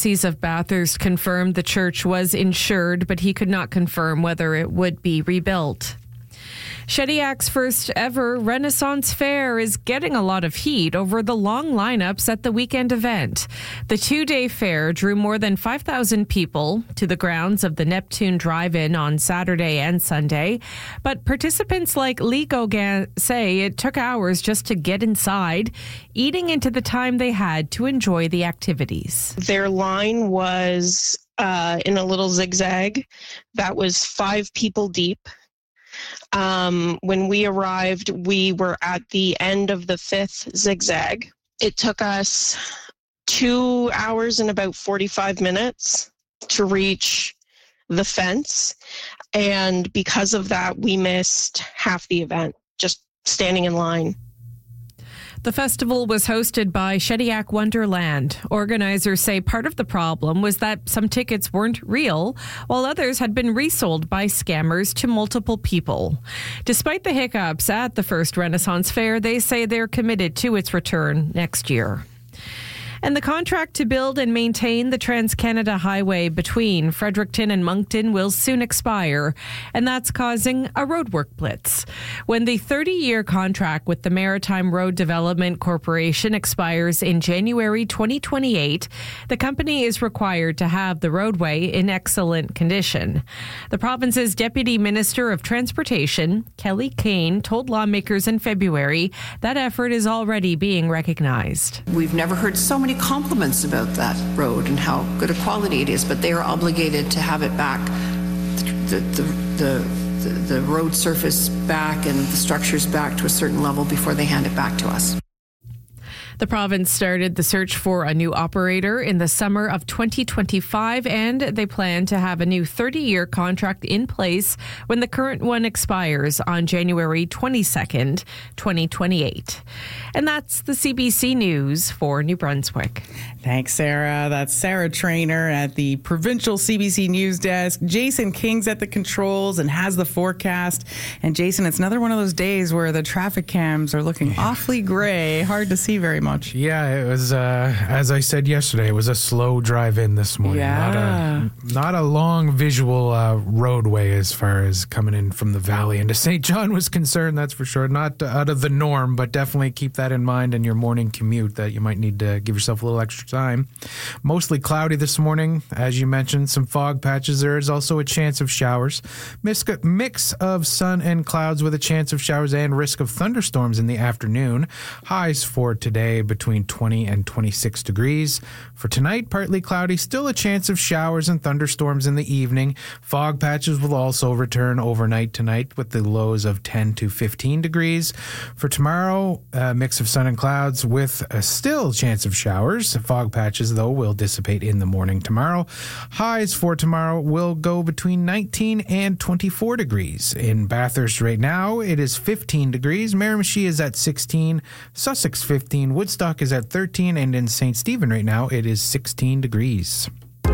Diocese of Bathurst confirmed the church was insured, but he could not confirm whether it would be rebuilt. Shediac's first ever Renaissance Fair is getting a lot of heat over the long lineups at the weekend event. The two-day fair drew more than 5,000 people to the grounds of the Neptune Drive-In on Saturday and Sunday, but participants like Lee Gauguin say it took hours just to get inside, eating into the time they had to enjoy the activities. Their line was in a little zigzag that was 5 people deep. When we arrived, we were at the end of the 5th zigzag. It took us 2 hours and about 45 minutes to reach the fence. And because of that, we missed half the event, just standing in line. The festival was hosted by Shediac Wonderland. Organizers say part of the problem was that some tickets weren't real, while others had been resold by scammers to multiple people. Despite the hiccups at the first Renaissance Fair, they say they're committed to its return next year. And the contract to build and maintain the Trans-Canada Highway between Fredericton and Moncton will soon expire, and that's causing a roadwork blitz. When the 30-year contract with the Maritime Road Development Corporation expires in January 2028, the company is required to have the roadway in excellent condition. The province's Deputy Minister of Transportation, Kelly Kane, told lawmakers in February that effort is already being recognized. We've never heard so many compliments about that road and how good a quality it is, but they are obligated to have it back, the road surface back and the structures back to a certain level before they hand it back to us. The province started the search for a new operator in the summer of 2025, and they plan to have a new 30-year contract in place when the current one expires on January 22nd, 2028. And that's the CBC News for New Brunswick. Thanks, Sarah. That's Sarah Trainer at the Provincial CBC News Desk. Jason King's at the controls and has the forecast. And Jason, it's another one of those days where the traffic cams are looking awfully gray. Hard to see very much. Yeah, it was, as I said yesterday, it was a slow drive in this morning. Yeah. Not a long visual roadway as far as coming in from the valley into St. John was concerned, that's for sure. Not out of the norm, but definitely keep that in mind in your morning commute that you might need to give yourself a little extra time. Mostly cloudy this morning. As you mentioned, some fog patches. There is also a chance of showers. Mix of sun and clouds with a chance of showers and risk of thunderstorms in the afternoon. Highs for today between 20 and 26 degrees. For tonight, partly cloudy, still a chance of showers and thunderstorms in the evening. Fog patches will also return overnight tonight with the lows of 10 to 15 degrees. For tomorrow, a mix of sun and clouds with a still chance of showers. Fog patches, though, will dissipate in the morning tomorrow. Highs for tomorrow will go between 19 and 24 degrees. In Bathurst right now, it is 15 degrees. Miramichi is at 16, Sussex 15, Woodstock is at 13, and in St. Stephen right now, it is 16 degrees.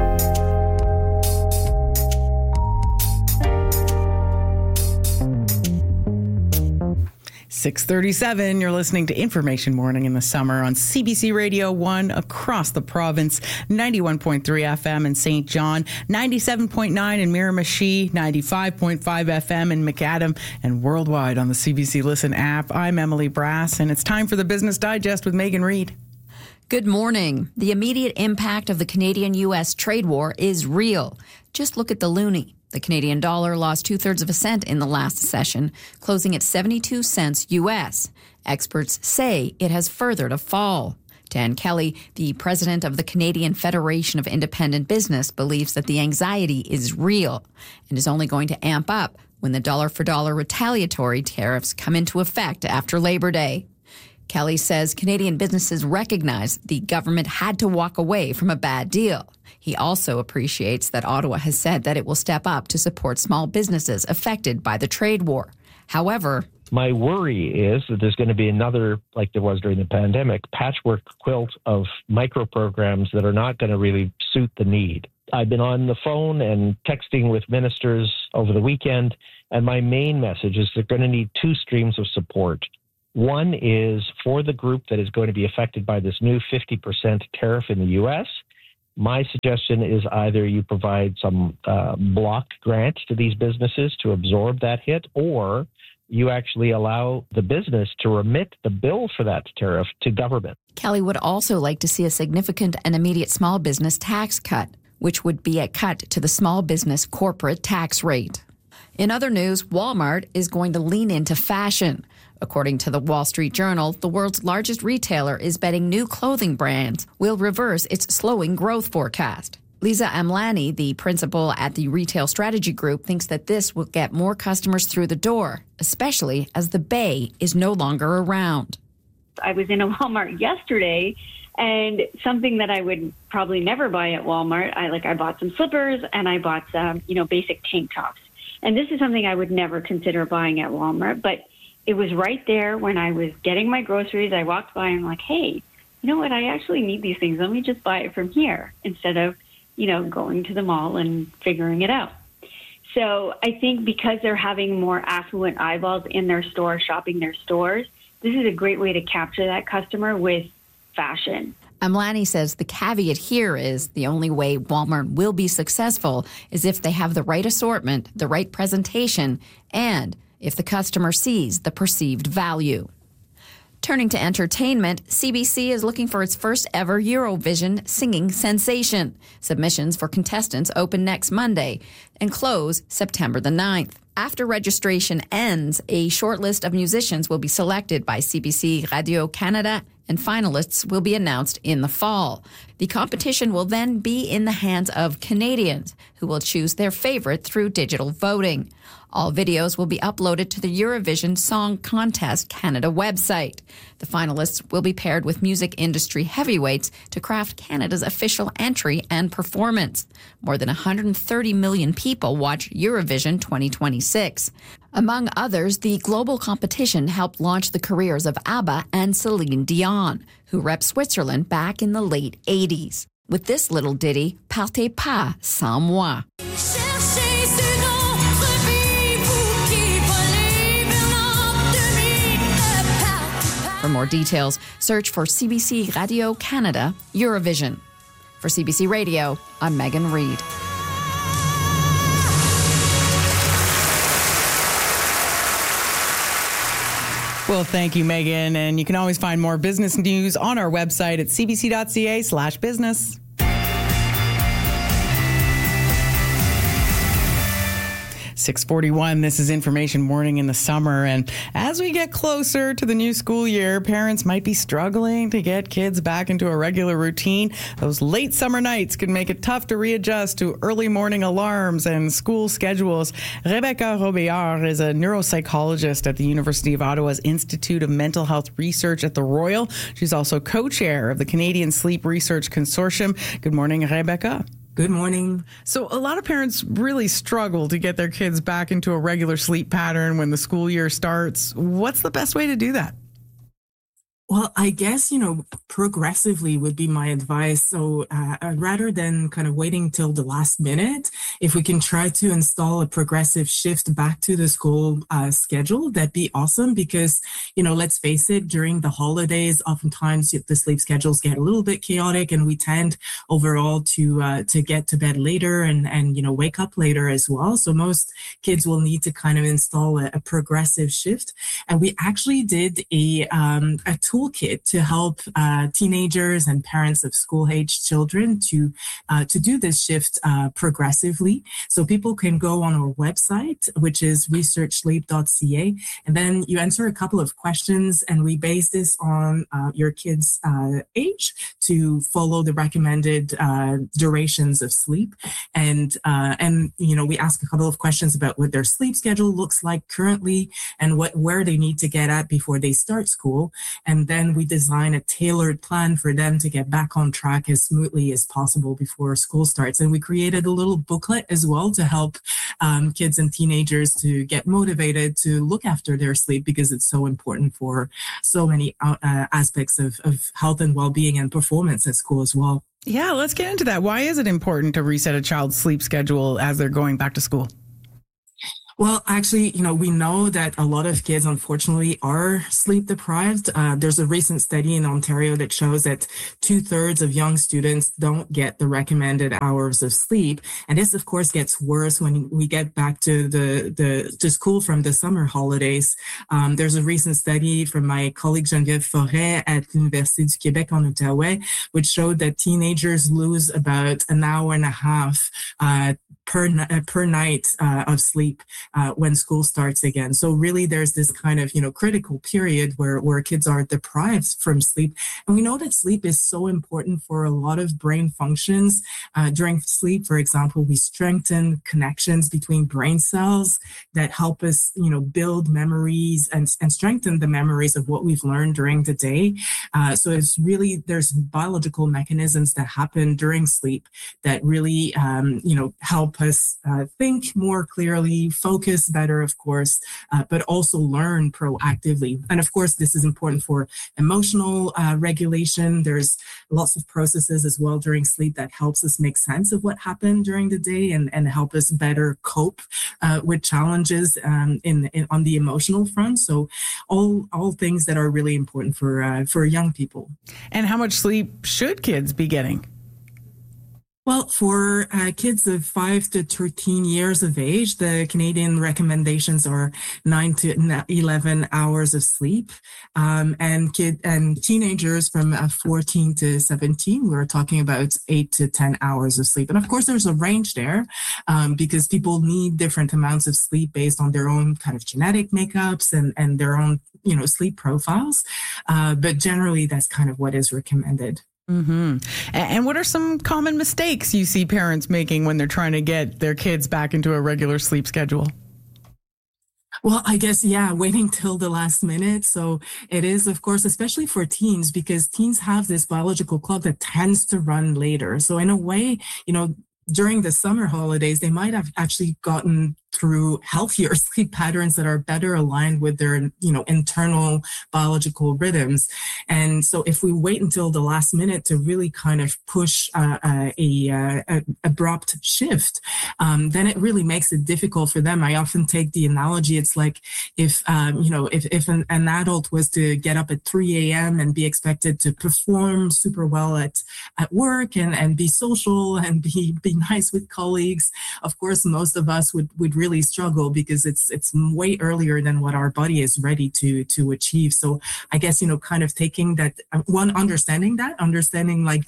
6:37, you're listening to Information Morning in the Summer on CBC Radio 1 across the province, 91.3 FM in St. John, 97.9 in Miramichi, 95.5 FM in McAdam, and worldwide on the CBC Listen app. I'm Emily Brass, and it's time for the Business Digest with Megan Reid. Good morning. The immediate impact of the Canadian-U.S. trade war is real. Just look at the loonie. The Canadian dollar lost 2/3 of a cent in the last session, closing at 72 cents U.S. Experts say it has further to fall. Dan Kelly, the president of the Canadian Federation of Independent Business, believes that the anxiety is real and is only going to amp up when the dollar-for-dollar retaliatory tariffs come into effect after Labor Day. Kelly says Canadian businesses recognize the government had to walk away from a bad deal. He also appreciates that Ottawa has said that it will step up to support small businesses affected by the trade war. However, my worry is that there's going to be another, like there was during the pandemic, patchwork quilt of micro programs that are not going to really suit the need. I've been on the phone and texting with ministers over the weekend, and my main message is they're going to need 2 streams of support. One is for the group that is going to be affected by this new 50% tariff in the U.S., My suggestion is either you provide some block grant to these businesses to absorb that hit, or you actually allow the business to remit the bill for that tariff to government. Kelly would also like to see a significant and immediate small business tax cut, which would be a cut to the small business corporate tax rate. In other news, Walmart is going to lean into fashion. According to the Wall Street Journal, the world's largest retailer is betting new clothing brands will reverse its slowing growth forecast. Lisa Amlani, the principal at the Retail Strategy Group, thinks that this will get more customers through the door, especially as the Bay is no longer around. I was in a Walmart yesterday, and something that I would probably never buy at Walmart, I bought some slippers and I bought some, basic tank tops. And this is something I would never consider buying at Walmart, but it was right there when I was getting my groceries. I walked by and I'm like, hey, you know what? I actually need these things. Let me just buy it from here instead of going to the mall and figuring it out. So I think because they're having more affluent eyeballs in their store, shopping their stores, this is a great way to capture that customer with fashion. Amlani says the caveat here is the only way Walmart will be successful is if they have the right assortment, the right presentation, and if the customer sees the perceived value. Turning to entertainment, CBC is looking for its first ever Eurovision singing sensation. Submissions for contestants open next Monday and close September the 9th. After registration ends, a short list of musicians will be selected by CBC Radio-Canada, and finalists will be announced in the fall. The competition will then be in the hands of Canadians, who will choose their favorite through digital voting. All videos will be uploaded to the Eurovision Song Contest Canada website. The finalists will be paired with music industry heavyweights to craft Canada's official entry and performance. More than 130 million people watch Eurovision 2026. Among others, the global competition helped launch the careers of ABBA and Celine Dion, who repped Switzerland back in the late 80s. With this little ditty, Partez pas sans moi. For more details, search for CBC Radio-Canada Eurovision. For CBC Radio, I'm Megan Reid. Well, thank you, Megan. And you can always find more business news on our website at cbc.ca/business. 6:41. This is Information Morning in the summer. And as we get closer to the new school year, parents might be struggling to get kids back into a regular routine. Those late summer nights can make it tough to readjust to early morning alarms and school schedules. Rebecca Robillard is a neuropsychologist at the University of Ottawa's Institute of Mental Health Research at the Royal. She's also co-chair of the Canadian Sleep Research Consortium. Good morning, Rebecca. Good morning. So a lot of parents really struggle to get their kids back into a regular sleep pattern when the school year starts. What's the best way to do that? Well, I guess, progressively would be my advice. So rather than kind of waiting till the last minute, if we can try to install a progressive shift back to the school schedule, that'd be awesome because, let's face it, during the holidays, oftentimes the sleep schedules get a little bit chaotic and we tend overall to get to bed later and wake up later as well. So most kids will need to kind of install a progressive shift. And we actually did a toolkit to help teenagers and parents of school-age children to do this shift progressively. So people can go on our website, which is researchsleep.ca, and then you answer a couple of questions, and we base this on your kid's age to follow the recommended durations of sleep. And we ask a couple of questions about what their sleep schedule looks like currently and where they need to get at before they start school. And then we design a tailored plan for them to get back on track as smoothly as possible before school starts. And we created a little booklet as well to help kids and teenagers to get motivated to look after their sleep because it's so important for so many aspects of health and well-being and performance at school as well. Yeah, let's get into that. Why is it important to reset a child's sleep schedule as they're going back to school? Well, actually, we know that a lot of kids, unfortunately, are sleep deprived. There's a recent study in Ontario that shows that 2/3 of young students don't get the recommended hours of sleep. And this, of course, gets worse when we get back to to school from the summer holidays. There's a recent study from my colleague Geneviève Forêt at l'Université du Québec en Outaouais, which showed that teenagers lose about an hour and a half per night of sleep when school starts again. So really there's this kind of, critical period where kids are deprived from sleep. And we know that sleep is so important for a lot of brain functions. During sleep, for example, we strengthen connections between brain cells that help us, build memories and strengthen the memories of what we've learned during the day. So it's really, there's biological mechanisms that happen during sleep that really, help us think more clearly, focus better, of course, but also learn proactively. And of course, this is important for emotional regulation. There's lots of processes as well during sleep that helps us make sense of what happened during the day and help us better cope with challenges on the emotional front. So all things that are really important for young people. And how much sleep should kids be getting? Well, for kids of 5 to 13 years of age, the Canadian recommendations are 9 to 11 hours of sleep. And teenagers from 14 to 17, we're talking about 8 to 10 hours of sleep. And of course, there's a range there because people need different amounts of sleep based on their own kind of genetic makeups and their own, sleep profiles. But generally, that's kind of what is recommended. Mm-hmm. And what are some common mistakes you see parents making when they're trying to get their kids back into a regular sleep schedule? Well, I guess, waiting till the last minute. So it is, of course, especially for teens, because teens have this biological clock that tends to run later. So in a way, during the summer holidays, they might have actually gotten through healthier sleep patterns that are better aligned with their, internal biological rhythms. And so if we wait until the last minute to really kind of push a abrupt shift, then it really makes it difficult for them. I often take the analogy, it's like if an adult was to get up at 3 a.m. and be expected to perform super well at work and be social and be nice with colleagues, of course, most of us would really struggle because it's way earlier than what our body is ready to achieve. So I guess, kind of taking that understanding like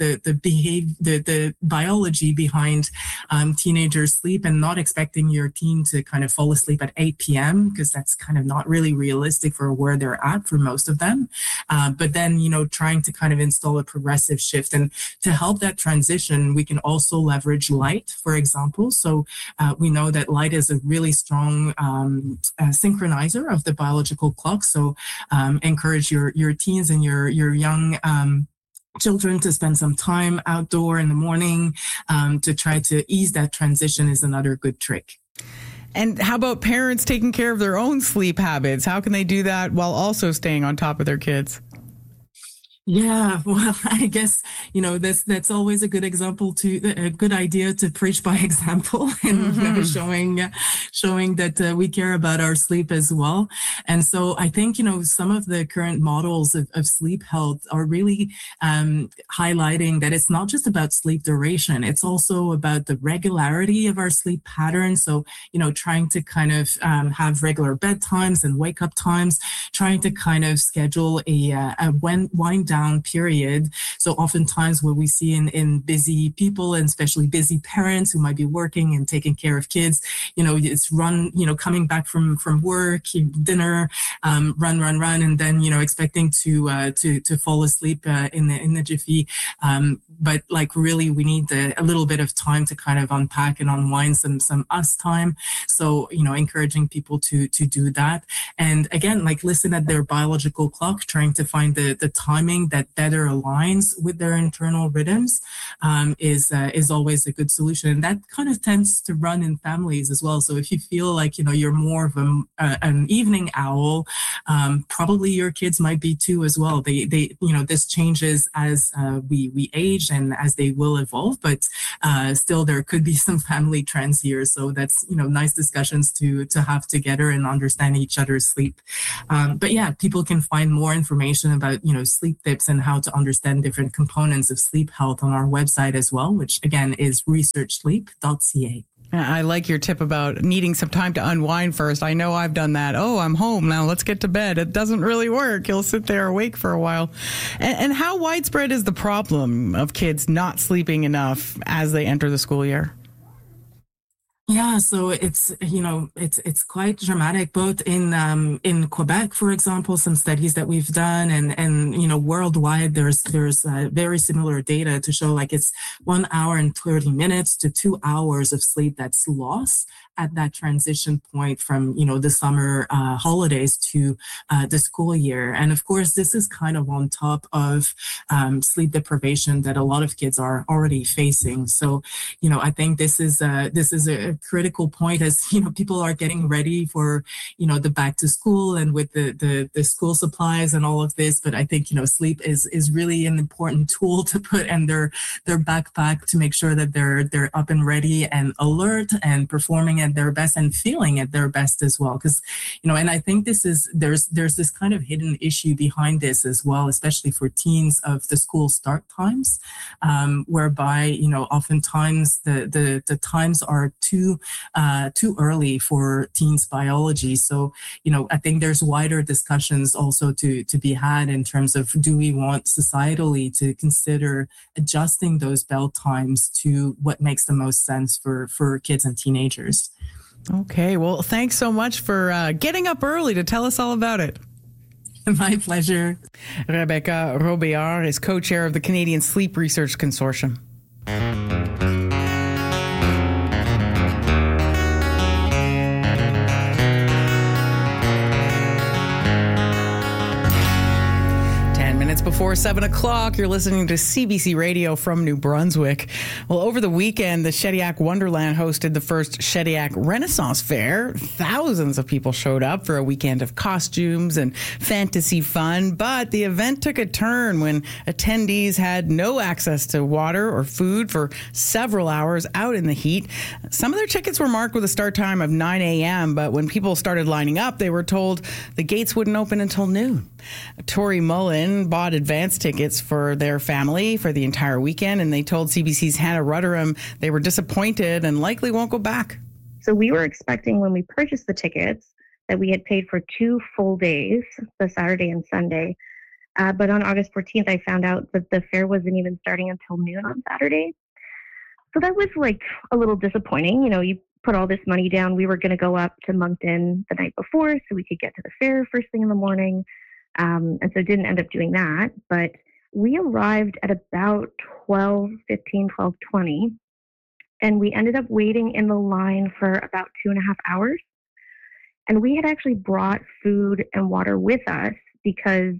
the biology behind teenagers' sleep and not expecting your teen to kind of fall asleep at 8 p.m. because that's kind of not really realistic for where they're at for most of them. But then, trying to kind of install a progressive shift. And to help that transition, we can also leverage light, for example. So we know that light is a really strong synchronizer of the biological clock. So encourage your teens and your young children to spend some time outdoor in the morning to try to ease that transition is another good trick. And how about parents taking care of their own sleep habits? How can they do that while also staying on top of their kids? Yeah, well, I guess, that's always a good idea to preach by example and showing that we care about our sleep as well. And so I think, some of the current models of sleep health are really highlighting that it's not just about sleep duration. It's also about the regularity of our sleep patterns. So, trying to kind of have regular bedtimes and wake up times, trying to kind of schedule a wind down period. So oftentimes what we see in busy people and especially busy parents who might be working and taking care of kids, it's coming back from work, dinner, run, and then, expecting to fall asleep in the jiffy. But like really we need a little bit of time to kind of unpack and unwind some us time. So, encouraging people to do that. And again, like listen at their biological clock, trying to find the timing anything that better aligns with their internal rhythms is always a good solution. And that kind of tends to run in families as well. So if you feel like, you're more of an evening owl, probably your kids might be too as well. They this changes as we age and as they will evolve, but still there could be some family trends here. So that's, nice discussions to have together and understand each other's sleep. But yeah, people can find more information about, sleep tips and how to understand different components of sleep health on our website as well, which again is researchsleep.ca. I like your tip about needing some time to unwind first. I know I've done that. Oh, I'm home now. Let's get to bed. It doesn't really work. You'll sit there awake for a while. And how widespread is the problem of kids not sleeping enough as they enter the school year? Yeah, so it's quite dramatic, both in Quebec, for example, some studies that we've done, and worldwide there's very similar data to show like it's 1 hour and 30 minutes to 2 hours of sleep that's lost at that transition point from the summer holidays to the school year. And of course, this is kind of on top of sleep deprivation that a lot of kids are already facing. So I think this is a critical point as people are getting ready for the back to school and with the school supplies and all of this. But I think sleep is really an important tool to put in their backpack to make sure that they're up and ready and alert and performing at their best and feeling at their best as well. Because and I think there's this kind of hidden issue behind this as well, especially for teens, of the school start times, whereby oftentimes the times are too early for teens' biology. So I think there's wider discussions also to be had in terms of, do we want societally to consider adjusting those bell times to what makes the most sense for kids and teenagers. Okay, well, thanks so much for getting up early to tell us all about it. My pleasure. Rebecca Robillard is co-chair of the Canadian Sleep Research Consortium. 7 o'clock, you're listening to CBC Radio from New Brunswick. Well, over the weekend, the Shediac Wonderland hosted the first Shediac Renaissance Fair. Thousands of people showed up for a weekend of costumes and fantasy fun, but the event took a turn when attendees had no access to water or food for several hours out in the heat. Some of their tickets were marked with a start time of 9 a.m., but when people started lining up, they were told the gates wouldn't open until noon. Tori Mullen bought advance tickets for their family for the entire weekend, and they told CBC's Hannah Rutherham they were disappointed and likely won't go back. So we were expecting, when we purchased the tickets, that we had paid for 2 full days, the Saturday and Sunday. But on August 14th, I found out that the fair wasn't even starting until noon on Saturday. So that was like a little disappointing. You put all this money down. We were going to go up to Moncton the night before so we could get to the fair first thing in the morning. And so didn't end up doing that, but we arrived at about 12:20, and we ended up waiting in the line for about 2.5 hours. And we had actually brought food and water with us because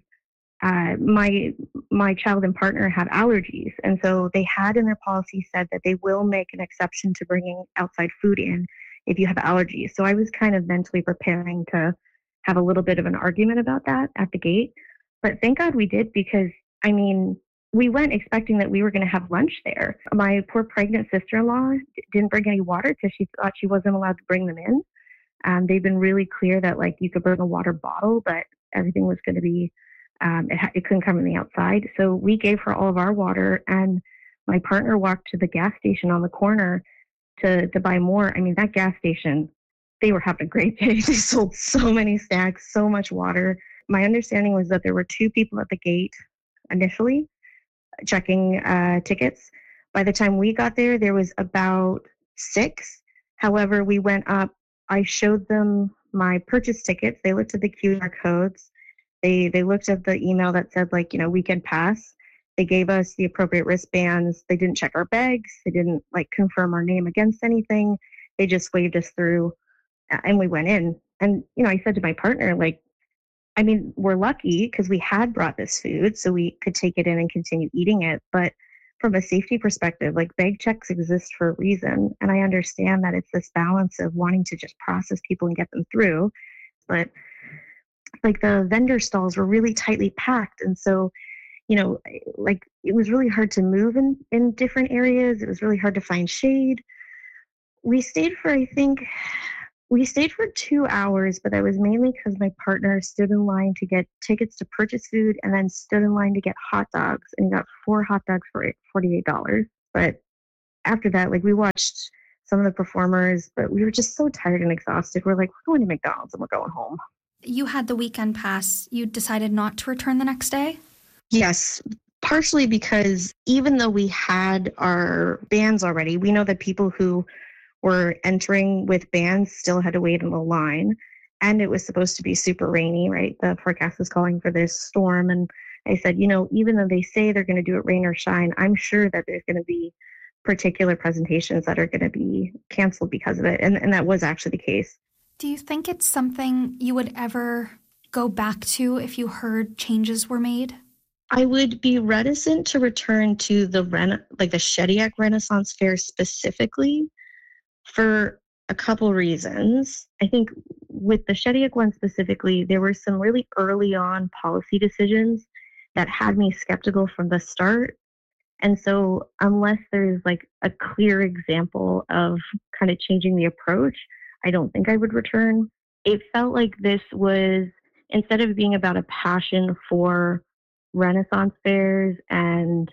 my child and partner have allergies. And so they had in their policy said that they will make an exception to bringing outside food in if you have allergies. So I was kind of mentally preparing to have a little bit of an argument about that at the gate. But thank God we did, because, we went expecting that we were going to have lunch there. My poor pregnant sister-in-law didn't bring any water because she thought she wasn't allowed to bring them in. They've been really clear that, you could bring a water bottle, but everything was going to be, it couldn't come from the outside. So we gave her all of our water, and my partner walked to the gas station on the corner to buy more. That gas station, they were having a great day. They sold so many snacks, so much water. My understanding was that there were 2 people at the gate initially checking tickets. By the time we got there, there was about 6. However, we went up. I showed them my purchase tickets. They looked at the QR codes. They looked at the email that said, weekend pass. They gave us the appropriate wristbands. They didn't check our bags. They didn't, confirm our name against anything. They just waved us through. And we went in, and, I said to my partner, I mean, we're lucky because we had brought this food so we could take it in and continue eating it. But from a safety perspective, like bag checks exist for a reason. And I understand that it's this balance of wanting to just process people and get them through. But like the vendor stalls were really tightly packed. And so, like it was really hard to move in different areas. It was really hard to find shade. We stayed for 2 hours, but that was mainly because my partner stood in line to get tickets to purchase food and then stood in line to get hot dogs, and he got 4 hot dogs for $48. But after that, like we watched some of the performers, but we were just so tired and exhausted. We're like, we're going to McDonald's and we're going home. You had the weekend pass. You decided not to return the next day? Yes, partially because even though we had our bands already, we know that people who were entering with bands still had to wait in the line. And it was supposed to be super rainy, right? The forecast was calling for this storm. And I said, even though they say they're going to do it rain or shine, I'm sure that there's going to be particular presentations that are going to be canceled because of it. And that was actually the case. Do you think it's something you would ever go back to if you heard changes were made? I would be reticent to return to the Shediac Renaissance Fair specifically for a couple reasons. I think with the Shediac one specifically, there were some really early on policy decisions that had me skeptical from the start. And so unless there's like a clear example of kind of changing the approach, I don't think I would return. It felt like this was, instead of being about a passion for Renaissance fairs and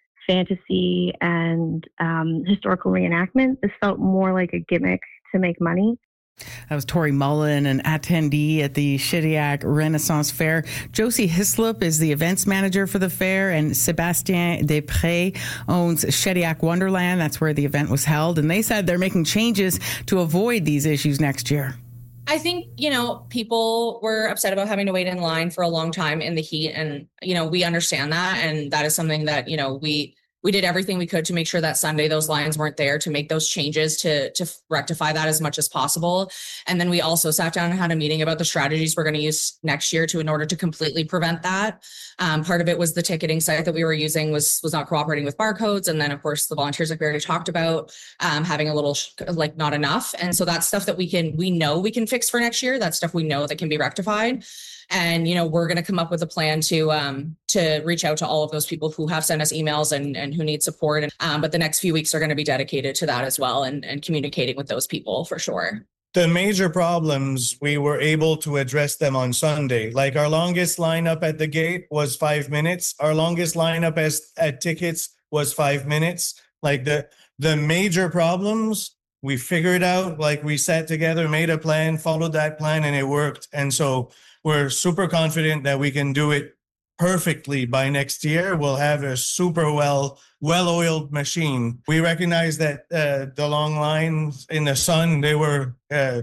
fantasy and historical reenactment, this felt more like a gimmick to make money. That was Tori Mullen, an attendee at the Shediac Renaissance Fair. Josie Hislop is the events manager for the fair, and Sébastien Després owns Shediac Wonderland. That's where the event was held. And they said they're making changes to avoid these issues next year. I think, people were upset about having to wait in line for a long time in the heat. And, we understand that. And that is something that, we did everything we could to make sure that Sunday those lines weren't there, to make those changes to rectify that as much as possible. And then we also sat down and had a meeting about the strategies we're going to use next year in order to completely prevent that. Part of it was the ticketing site that we were using was not cooperating with barcodes. And then, of course, the volunteers, like we already talked about, having a little not enough. And so that's stuff that we know we can fix for next year. That's stuff we know that can be rectified. And, we're going to come up with a plan to reach out to all of those people who have sent us emails and who need support. But the next few weeks are going to be dedicated to that as well, and communicating with those people for sure. The major problems, we were able to address them on Sunday. Like our longest lineup at the gate was 5 minutes. Our longest lineup at tickets was 5 minutes. Like the major problems, we figured out, like we sat together, made a plan, followed that plan, and it worked. And so we're super confident that we can do it perfectly by next year. We'll have a super well-oiled machine. We recognize that the long lines in the sun, they were,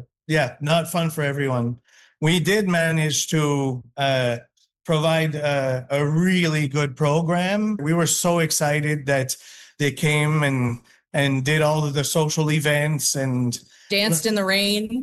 not fun for everyone. We did manage to provide a really good program. We were so excited that they came and did all of the social events and danced in the rain.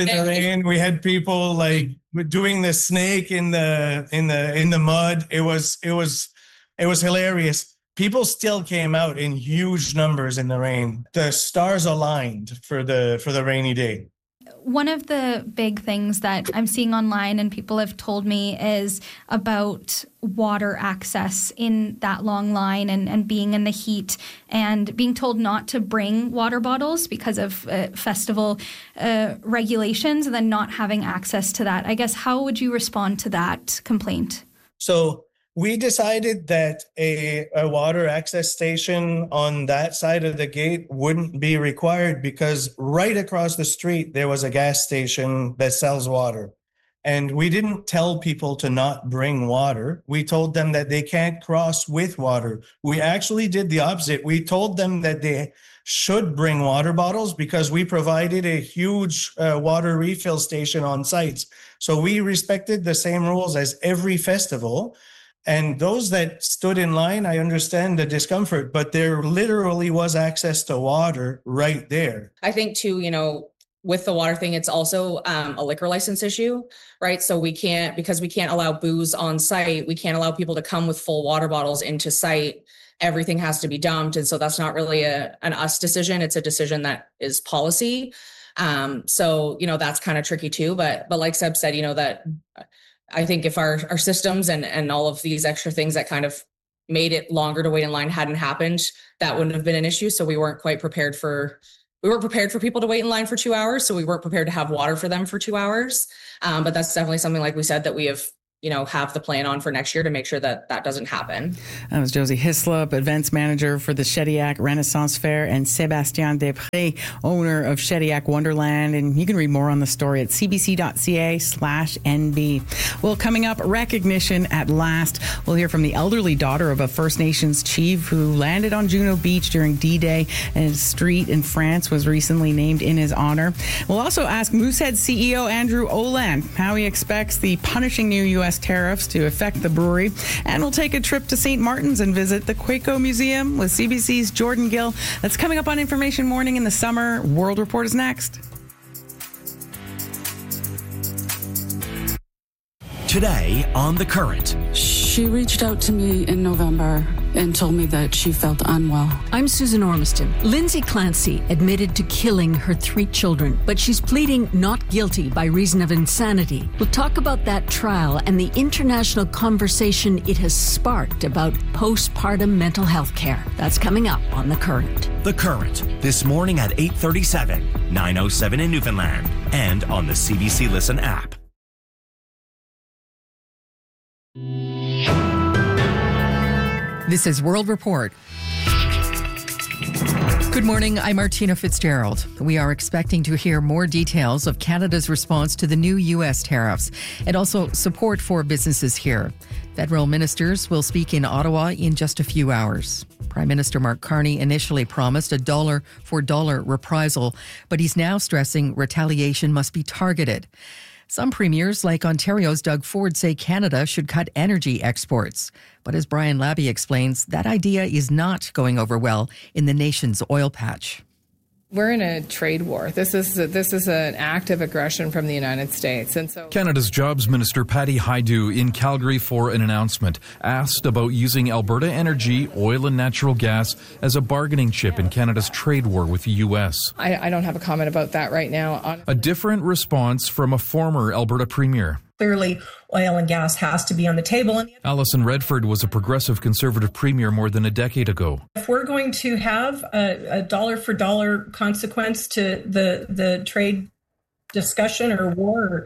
We had people like doing the snake in the mud. It was hilarious. People still came out in huge numbers in the rain. The stars aligned for the rainy day. One of the big things that I'm seeing online and people have told me is about water access in that long line and being in the heat and being told not to bring water bottles because of festival regulations, and then not having access to that. I guess, how would you respond to that complaint? So we decided that a water access station on that side of the gate wouldn't be required because right across the street, there was a gas station that sells water. And we didn't tell people to not bring water. We told them that they can't cross with water. We actually did the opposite. We told them that they should bring water bottles because we provided a huge water refill station on site. So we respected the same rules as every festival. And those that stood in line, I understand the discomfort, but there literally was access to water right there. I think too, with the water thing, it's also a liquor license issue, right? So because we can't allow booze on site, we can't allow people to come with full water bottles into site. Everything has to be dumped. And so that's not really an us decision. It's a decision that is policy. So, that's kind of tricky too. But like Seb said, that I think if our systems and all of these extra things that kind of made it longer to wait in line hadn't happened, that wouldn't have been an issue. So we weren't prepared for people to wait in line for 2 hours. So we weren't prepared to have water for them for 2 hours. But that's definitely something, like we said, that we have have the plan on for next year to make sure that doesn't happen. That was Josie Hislop, events manager for the Shediac Renaissance Fair, and Sébastien Després, owner of Shediac Wonderland. And you can read more on the story at cbc.ca/NB. Well, coming up, recognition at last. We'll hear from the elderly daughter of a First Nations chief who landed on Juno Beach during D-Day, and a street in France was recently named in his honor. We'll also ask Moosehead CEO Andrew Olan how he expects the punishing new U.S. tariffs to affect the brewery. And we'll take a trip to St. Martin's and visit the Quaco Museum with CBC's Jordan Gill. That's coming up on Information Morning in the summer. World Report is next. Today on The Current. She reached out to me in November and told me that she felt unwell. I'm Susan Ormiston. Lindsay Clancy admitted to killing her 3 children, but she's pleading not guilty by reason of insanity. We'll talk about that trial and the international conversation it has sparked about postpartum mental health care. That's coming up on The Current. The Current, this morning at 8:37, 9:07 in Newfoundland, and on the CBC Listen app. This is World Report. Good morning, I'm Martina Fitzgerald. We are expecting to hear more details of Canada's response to the new U.S. tariffs and also support for businesses here. Federal ministers will speak in Ottawa in just a few hours. Prime Minister Mark Carney initially promised a dollar-for-dollar reprisal, but he's now stressing retaliation must be targeted. Some premiers, like Ontario's Doug Ford, say Canada should cut energy exports. But as Brian Labby explains, that idea is not going over well in the nation's oil patch. We're in a trade war. This is an act of aggression from the United States. And so Canada's Jobs Minister Patty Hajdu in Calgary for an announcement, asked about using Alberta Energy, oil and natural gas as a bargaining chip in Canada's trade war with the U.S. I don't have a comment about that right now. A different response from a former Alberta premier. Clearly, oil and gas has to be on the table. Alison Redford was a progressive Conservative premier more than a decade ago. If we're going to have a dollar-for-dollar consequence to the trade discussion or war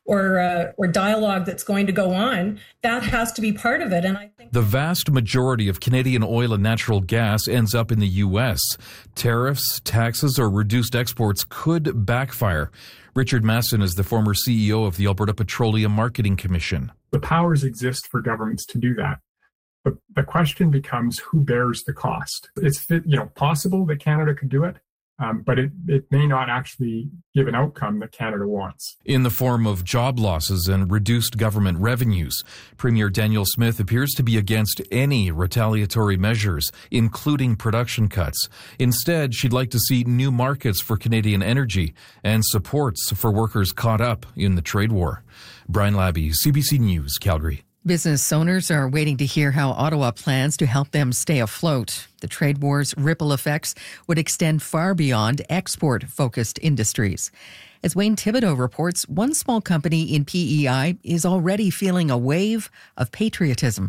or dialogue that's going to go on, that has to be part of it. And I think the vast majority of Canadian oil and natural gas ends up in the U.S. Tariffs, taxes, or reduced exports could backfire. Richard Masson is the former CEO of the Alberta Petroleum Marketing Commission. The powers exist for governments to do that. But the question becomes who bears the cost. It's possible that Canada could do it, but it may not actually give an outcome that Canada wants. In the form of job losses and reduced government revenues, Premier Danielle Smith appears to be against any retaliatory measures, including production cuts. Instead, she'd like to see new markets for Canadian energy and supports for workers caught up in the trade war. Brian Labby, CBC News, Calgary. Business owners are waiting to hear how Ottawa plans to help them stay afloat. The trade war's ripple effects would extend far beyond export-focused industries. As Wayne Thibodeau reports, one small company in PEI is already feeling a wave of patriotism.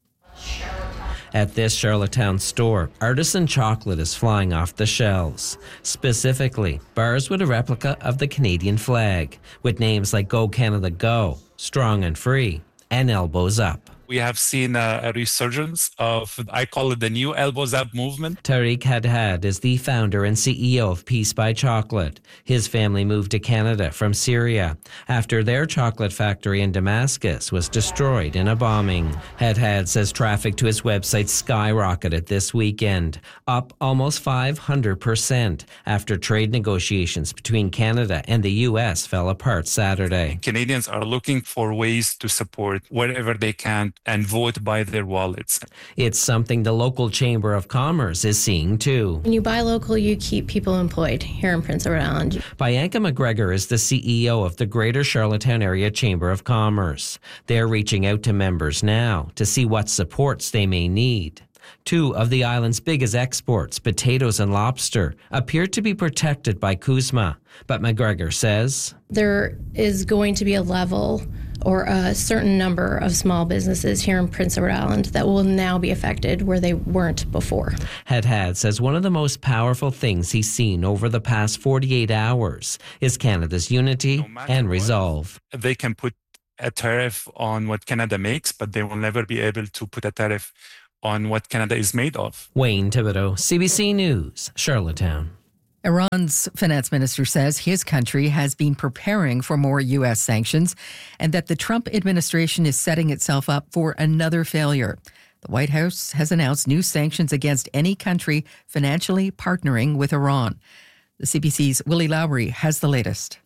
At this Charlottetown store, artisan chocolate is flying off the shelves. Specifically, bars with a replica of the Canadian flag, with names like Go Canada Go, Strong and Free, and Elbows Up. We have seen a resurgence of, I call it the new Elbows Up movement. Tariq Hadhad is the founder and CEO of Peace by Chocolate. His family moved to Canada from Syria after their chocolate factory in Damascus was destroyed in a bombing. Hadhad says traffic to his website skyrocketed this weekend, up almost 500% after trade negotiations between Canada and the U.S. fell apart Saturday. Canadians are looking for ways to support wherever they can and vote by their wallets. It's something the local Chamber of Commerce is seeing too. When you buy local, you keep people employed here in Prince Edward Island. Bianca McGregor is the CEO of the Greater Charlottetown Area Chamber of Commerce. They're reaching out to members now to see what supports they may need. Two of the island's biggest exports, potatoes and lobster, appear to be protected by CUSMA. But McGregor says there is going to be a level or a certain number of small businesses here in Prince Edward Island that will now be affected where they weren't before. Hadhad says one of the most powerful things he's seen over the past 48 hours is Canada's unity and resolve. They can put a tariff on what Canada makes, but they will never be able to put a tariff on what Canada is made of. Wayne Thibodeau, CBC News, Charlottetown. Iran's finance minister says his country has been preparing for more U.S. sanctions and that the Trump administration is setting itself up for another failure. The White House has announced new sanctions against any country financially partnering with Iran. The CBC's Willie Lowry has the latest.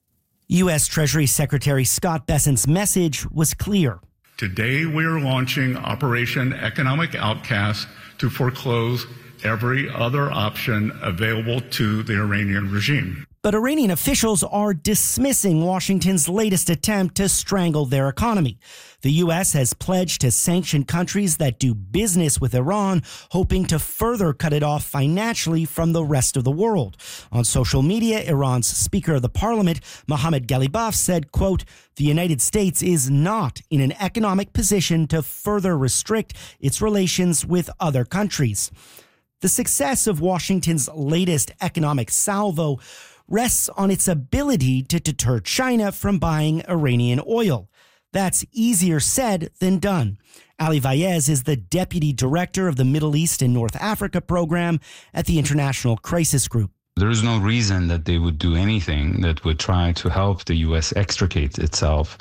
U.S. Treasury Secretary Scott Bessent's message was clear. Today, we are launching Operation Economic Outcast to foreclose every other option available to the Iranian regime. But Iranian officials are dismissing Washington's latest attempt to strangle their economy. The U.S. has pledged to sanction countries that do business with Iran, hoping to further cut it off financially from the rest of the world. On social media, Iran's Speaker of the Parliament, Mohammad Ghalibaf, said, quote, "The United States is not in an economic position to further restrict its relations with other countries." The success of Washington's latest economic salvo rests on its ability to deter China from buying Iranian oil. That's easier said than done. Ali Vaez is the deputy director of the Middle East and North Africa program at the International Crisis Group. There is no reason that they would do anything that would try to help the U.S. extricate itself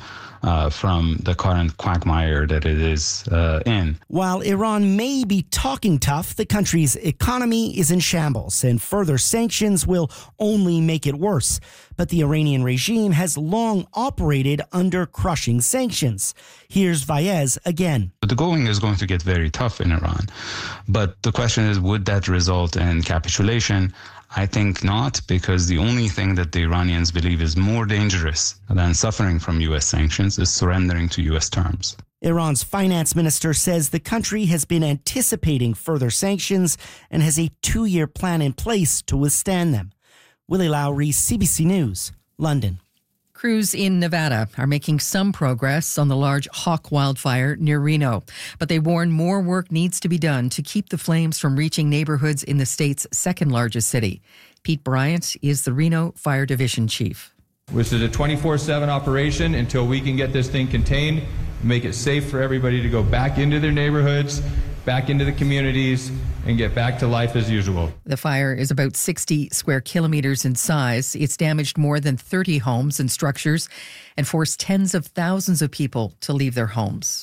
from the current quagmire that it is in. While Iran may be talking tough, the country's economy is in shambles, and further sanctions will only make it worse. But the Iranian regime has long operated under crushing sanctions. Here's Vaez again. The going is going to get very tough in Iran. But the question is, would that result in capitulation? I think not, because the only thing that the Iranians believe is more dangerous than suffering from U.S. sanctions is surrendering to U.S. terms. Iran's finance minister says the country has been anticipating further sanctions and has a 2-year plan in place to withstand them. Willie Lowry, CBC News, London. Crews in Nevada are making some progress on the large Hawk wildfire near Reno, but they warn more work needs to be done to keep the flames from reaching neighborhoods in the state's second largest city. Pete Bryant is the Reno Fire Division chief. This is a 24/7 operation until we can get this thing contained, make it safe for everybody to go back into their neighborhoods, back into the communities, and get back to life as usual. The fire is about 60 square kilometers in size. It's damaged more than 30 homes and structures and forced tens of thousands of people to leave their homes.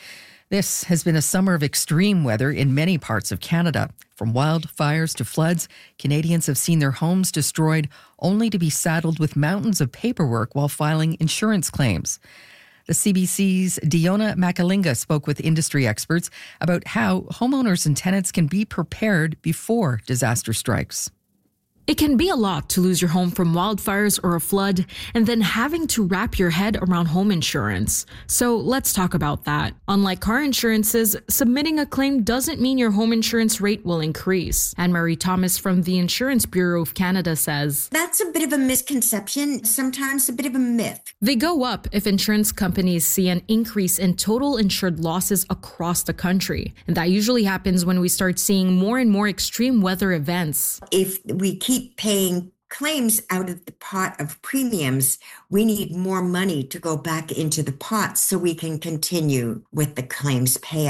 This has been a summer of extreme weather in many parts of Canada. From wildfires to floods, Canadians have seen their homes destroyed only to be saddled with mountains of paperwork while filing insurance claims. The CBC's Diona Makalinga spoke with industry experts about how homeowners and tenants can be prepared before disaster strikes. It can be a lot to lose your home from wildfires or a flood, and then having to wrap your head around home insurance. So let's talk about that. Unlike car insurances, submitting a claim doesn't mean your home insurance rate will increase. Anne-Marie Thomas from the Insurance Bureau of Canada says, "That's a bit of a misconception, sometimes a bit of a myth. They go up if insurance companies see an increase in total insured losses across the country. And that usually happens when we start seeing more and more extreme weather events. If we keep paying claims out of the pot of premiums, we need more money to go back into the pot so we can continue with the claims payouts."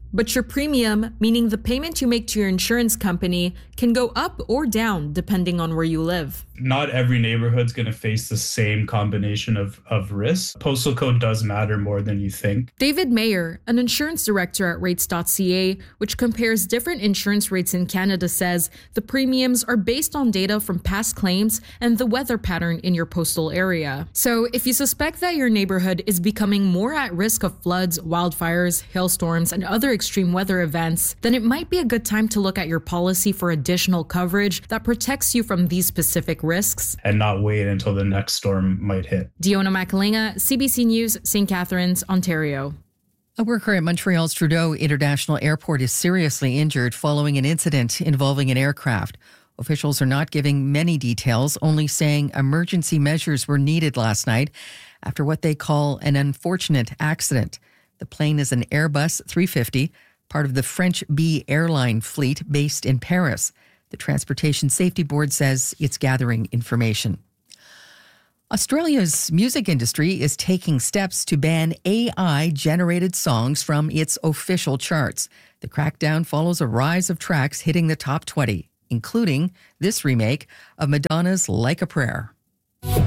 But your premium, meaning the payment you make to your insurance company, can go up or down depending on where you live. Not every neighborhood's going to face the same combination of risks. Postal code does matter more than you think. David Mayer, an insurance director at rates.ca, which compares different insurance rates in Canada, says the premiums are based on data from past claims and the weather pattern in your postal area. So if you suspect that your neighborhood is becoming more at risk of floods, wildfires, hailstorms, and other extreme weather events, then it might be a good time to look at your policy for additional coverage that protects you from these specific risks. And not wait until the next storm might hit. Diona Makalinga, CBC News, St. Catharines, Ontario. A worker at Montreal's Trudeau International Airport is seriously injured following an incident involving an aircraft. Officials are not giving many details, only saying emergency measures were needed last night after what they call an unfortunate accident. The plane is an Airbus 350, part of the French B airline fleet based in Paris. The Transportation Safety Board says it's gathering information. Australia's music industry is taking steps to ban AI-generated songs from its official charts. The crackdown follows a rise of tracks hitting the top 20, including this remake of Madonna's Like a Prayer.